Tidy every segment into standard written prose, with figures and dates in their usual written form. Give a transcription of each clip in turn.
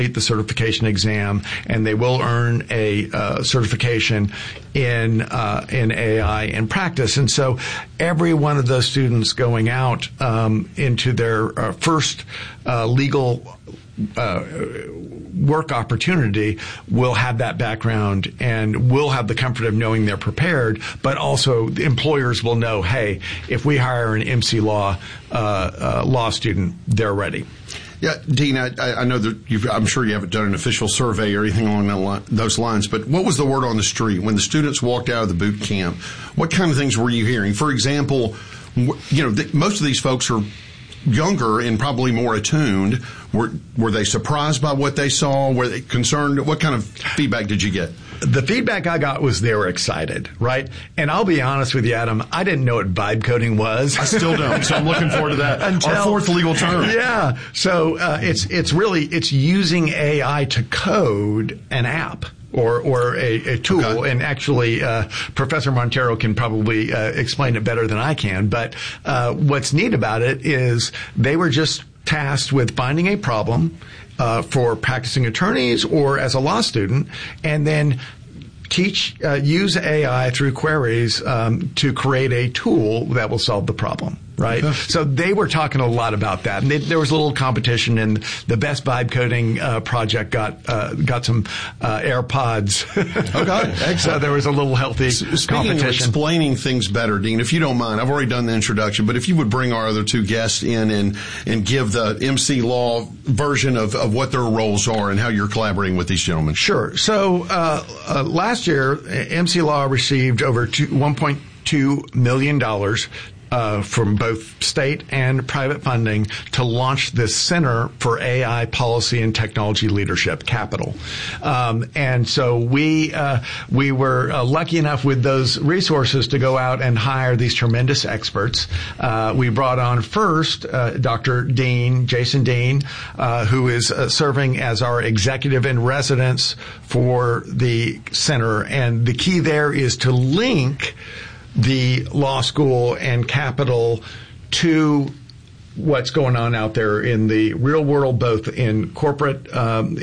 the certification exam, and they will earn a certification in AI in practice. And so every one of those students going out into their first legal work opportunity will have that background and will have the comfort of knowing they're prepared, but also the employers will know, hey, if we hire an MC law student, they're ready. Yeah, Dean, I know that I'm sure you haven't done an official survey or anything along those lines, but what was the word on the street when the students walked out of the boot camp? What kind of things were you hearing? For example, most of these folks are younger and probably more attuned. Were they surprised by what they saw? Were they concerned? What kind of feedback did you get? The feedback I got was they were excited, right? And I'll be honest with you, Adam, I didn't know what vibe coding was. I still don't, so I'm looking forward to that. Our fourth legal term. Yeah. So it's using AI to code an app or a tool. Okay. And actually, Professor Montero can probably explain it better than I can. But what's neat about it is they were just tasked with finding a problem for practicing attorneys or as a law student, and then use AI through queries to create a tool that will solve the problem. Right. Okay. So they were talking a lot about that. And there was a little competition, and the best vibe coding project got some AirPods. Okay. So there was a little healthy Speaking competition. Of explaining things better, Dean, if you don't mind, I've already done the introduction, but if you would bring our other two guests in and give the MC Law version of what their roles are and how you're collaborating with these gentlemen. Sure. So last year, MC Law received over $1.2 million from both state and private funding to launch this Center for AI Policy and Technology Leadership, Capital. And so we were lucky enough with those resources to go out and hire these tremendous experts. We brought on first Dr. Jason Dean, who is serving as our executive in residence for the center. And the key there is to link the law school and Capital to what's going on out there in the real world, both in corporate, in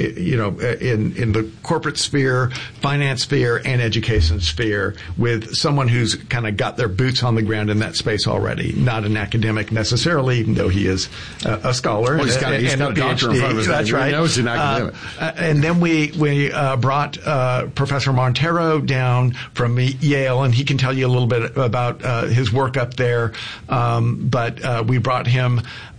the corporate sphere, finance sphere, and education sphere, with someone who's kind of got their boots on the ground in that space already. Not an academic necessarily, even though he is a scholar. Well, he's got a doctor in front of his That's right. He knows an academic. And then we brought Professor Montero down from Yale, and he can tell you a little bit about his work up there. But we brought him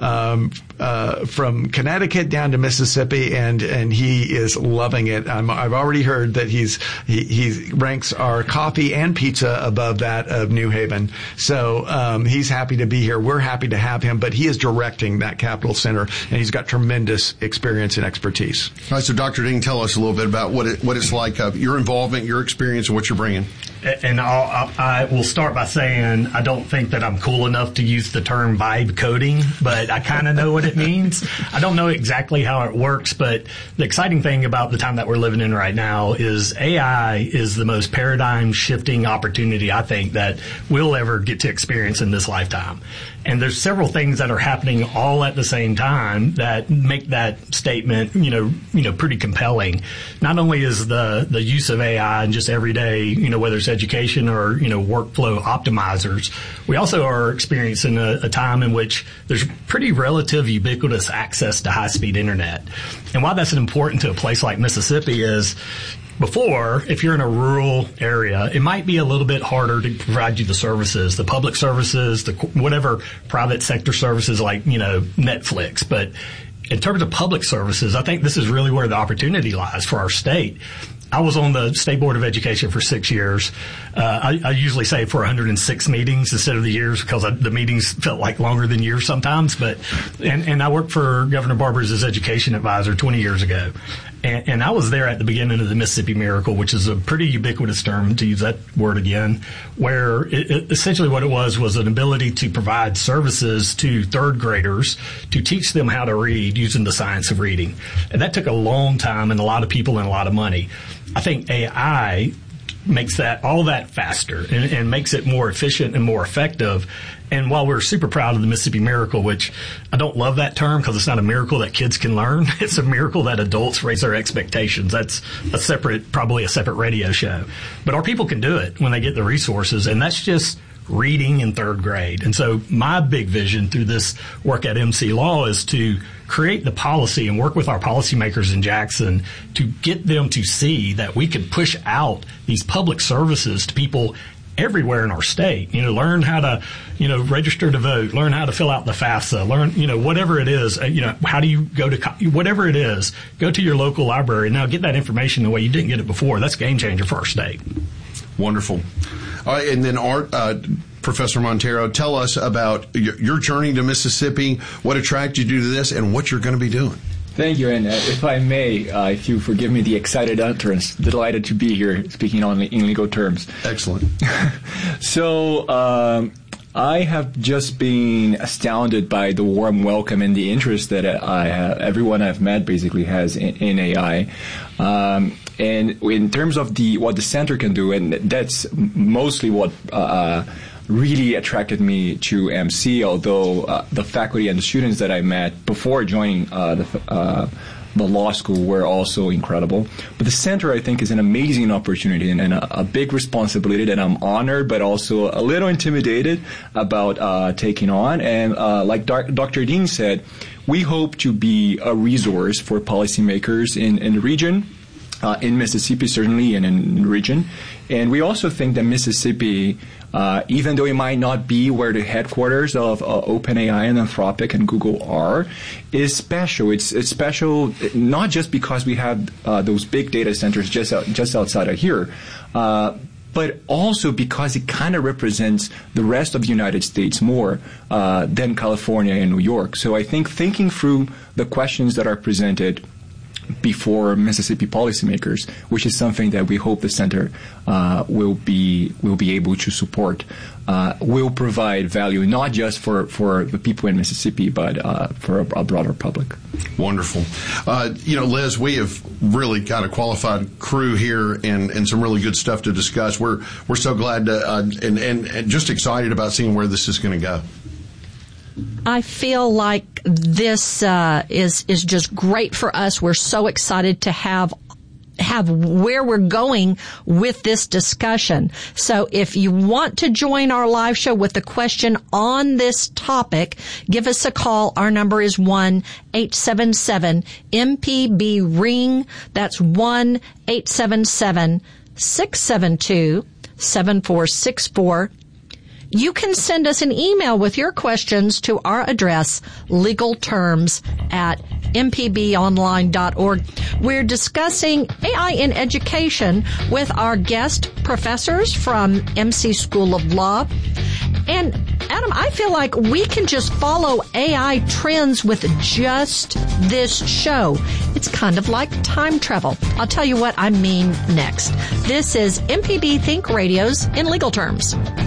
from Connecticut down to Mississippi, and he is loving it. I've already heard that he ranks our coffee and pizza above that of New Haven. So he's happy to be here. We're happy to have him, but he is directing that Capital Center, and he's got tremendous experience and expertise. All right, so Dr. Dean, tell us a little bit about what it's like, your involvement, your experience, and what you're bringing. And I will start by saying I don't think that I'm cool enough to use the term vibe coding, but I kind of know what it means. I don't know exactly how it works, but the exciting thing about the time that we're living in right now is AI is the most paradigm shifting opportunity I think that we'll ever get to experience in this lifetime. And there's several things that are happening all at the same time that make that statement, pretty compelling. Not only is the use of AI in just everyday, whether it's education or, workflow optimizers, we also are experiencing a time in which there's pretty relative ubiquitous access to high-speed internet. And why that's important to a place like Mississippi is, before, if you're in a rural area, it might be a little bit harder to provide you the services, the public services, whatever private sector services like, Netflix. But in terms of public services, I think this is really where the opportunity lies for our state. I was on the State Board of Education for 6 years. I usually say for 106 meetings instead of the years because the meetings felt like longer than years sometimes. And I worked for Governor Barbour's as education advisor 20 years ago. And I was there at the beginning of the Mississippi Miracle, which is a pretty ubiquitous term, to use that word again, where essentially what it was an ability to provide services to third graders to teach them how to read using the science of reading. And that took a long time and a lot of people and a lot of money. I think AI makes all that faster and makes it more efficient and more effective. And while we're super proud of the Mississippi Miracle, which I don't love that term because it's not a miracle that kids can learn. It's a miracle that adults raise their expectations. That's probably a separate radio show. But our people can do it when they get the resources, and that's just reading in third grade. And so my big vision through this work at MC Law is to create the policy and work with our policymakers in Jackson to get them to see that we can push out these public services to people everywhere in our state. Learn how to, register to vote, learn how to fill out the FAFSA, learn, whatever it is, how do you go to, whatever it is, go to your local library. Now get that information the way you didn't get it before. That's a game changer for our state. Wonderful. And then Art, Professor Montero, tell us about your journey to Mississippi, what attracted you to this, and what you're going to be doing. Thank you, and if I may, if you forgive me the excited utterance, delighted to be here speaking in legal terms. Excellent. So I have just been astounded by the warm welcome and the interest that everyone I've met basically has in AI. And in terms of what the center can do, and that's mostly what really attracted me to MC, although the faculty and the students that I met before joining the law school were also incredible. But the center, I think, is an amazing opportunity and a big responsibility that I'm honored but also a little intimidated about taking on. And like Dr. Dean said, we hope to be a resource for policymakers in the region, in Mississippi certainly, and in the region. And we also think that Mississippi, even though it might not be where the headquarters of OpenAI and Anthropic and Google are, is special. It's special not just because we have those big data centers just outside of here, but also because it kind of represents the rest of the United States more than California and New York. So I think thinking through the questions that are presented before Mississippi policymakers, which is something that we hope the center will be able to support, will provide value not just for the people in Mississippi, but for a broader public. Wonderful. Liz, we have really got a qualified crew here and some really good stuff to discuss. We're so glad to and just excited about seeing where this is going to go. I feel like this is just great for us. We're so excited to have where we're going with this discussion. So if you want to join our live show with a question on this topic, give us a call. Our number is 1-877-MPB-RING. That's 1-877-672-7464. You can send us an email with your questions to our address, legalterms@mpbonline.org. We're discussing AI in education with our guest professors from MC School of Law. And Adam, I feel like we can just follow AI trends with just this show. It's kind of like time travel. I'll tell you what I mean next. This is MPB Think Radio's In Legal Terms.